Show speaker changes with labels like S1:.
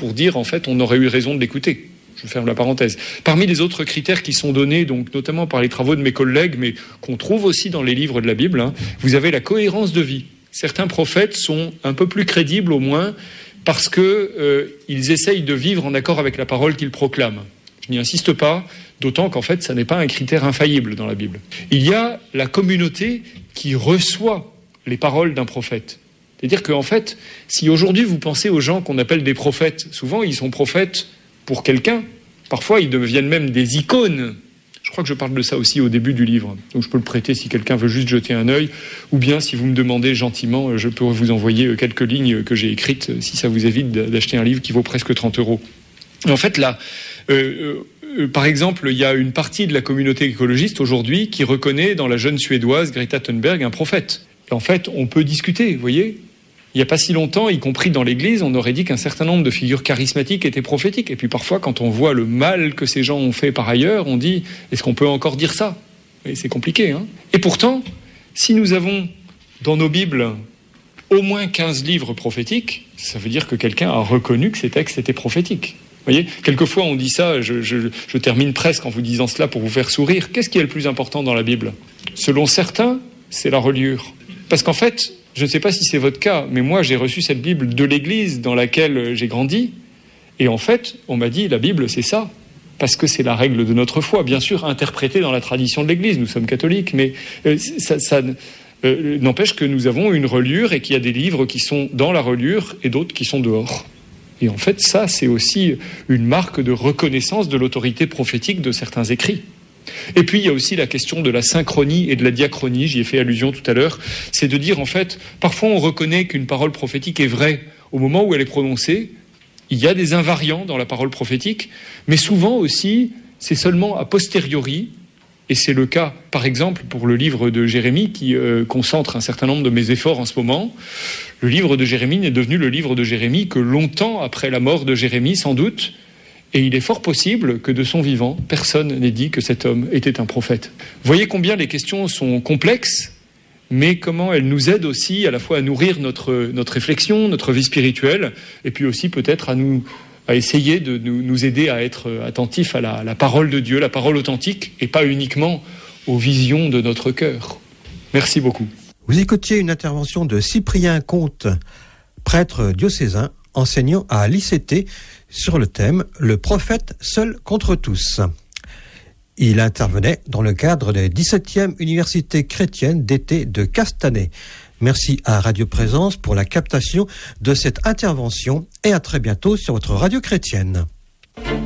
S1: pour dire, en fait, on aurait eu raison de l'écouter. Je ferme la parenthèse. Parmi les autres critères qui sont donnés, donc notamment par les travaux de mes collègues, mais qu'on trouve aussi dans les livres de la Bible, vous avez la cohérence de vie. Certains prophètes sont un peu plus crédibles, au moins, parce qu'ils essayent de vivre en accord avec la parole qu'ils proclament. Je n'y insiste pas, d'autant qu'en fait, ça n'est pas un critère infaillible dans la Bible. Il y a la communauté qui reçoit les paroles d'un prophète. C'est-à-dire qu'en fait, si aujourd'hui vous pensez aux gens qu'on appelle des prophètes, souvent ils sont prophètes pour quelqu'un. Parfois, ils deviennent même des icônes. Je crois que je parle de ça aussi au début du livre. Donc je peux le prêter si quelqu'un veut juste jeter un œil. Ou bien, si vous me demandez gentiment, je peux vous envoyer quelques lignes que j'ai écrites, si ça vous évite d'acheter un livre qui vaut presque 30 €. Et en fait, là, par exemple, il y a une partie de la communauté écologiste aujourd'hui qui reconnaît dans la jeune Suédoise Greta Thunberg un prophète. Et en fait, on peut discuter, vous voyez. Il n'y a pas si longtemps, y compris dans l'Église, on aurait dit qu'un certain nombre de figures charismatiques étaient prophétiques. Et puis parfois, quand on voit le mal que ces gens ont fait par ailleurs, on dit, est-ce qu'on peut encore dire ça ? Et c'est compliqué, hein ? Et pourtant, si nous avons dans nos Bibles au moins 15 livres prophétiques, ça veut dire que quelqu'un a reconnu que ces textes étaient prophétiques. Vous voyez, quelquefois on dit ça, je termine presque en vous disant cela pour vous faire sourire. Qu'est-ce qui est le plus important dans la Bible ? Selon certains, c'est la reliure. Parce qu'en fait, je ne sais pas si c'est votre cas, mais moi j'ai reçu cette Bible de l'Église dans laquelle j'ai grandi. Et en fait, on m'a dit, la Bible c'est ça. Parce que c'est la règle de notre foi, bien sûr interprétée dans la tradition de l'Église. Nous sommes catholiques, mais ça n'empêche que nous avons une reliure et qu'il y a des livres qui sont dans la reliure et d'autres qui sont dehors. Et en fait, ça, c'est aussi une marque de reconnaissance de l'autorité prophétique de certains écrits. Et puis, il y a aussi la question de la synchronie et de la diachronie, j'y ai fait allusion tout à l'heure. C'est de dire, en fait, parfois on reconnaît qu'une parole prophétique est vraie au moment où elle est prononcée. Il y a des invariants dans la parole prophétique, mais souvent aussi, c'est seulement a posteriori. Et c'est le cas, par exemple, pour le livre de Jérémie, qui concentre un certain nombre de mes efforts en ce moment. Le livre de Jérémie n'est devenu le livre de Jérémie que longtemps après la mort de Jérémie, sans doute. Et il est fort possible que de son vivant, personne n'ait dit que cet homme était un prophète. Vous voyez combien les questions sont complexes, mais comment elles nous aident aussi à la fois à nourrir notre réflexion, notre vie spirituelle, et puis aussi peut-être à essayer de nous aider à être attentifs à la parole de Dieu, la parole authentique, et pas uniquement aux visions de notre cœur. Merci beaucoup.
S2: Vous écoutiez une intervention de Cyprien Comte, prêtre diocésain, enseignant à l'ICT, sur le thème « Le prophète seul contre tous ». Il intervenait dans le cadre des 17e Universités chrétiennes d'été de Castanet. Merci à Radio Présence pour la captation de cette intervention et à très bientôt sur votre radio chrétienne.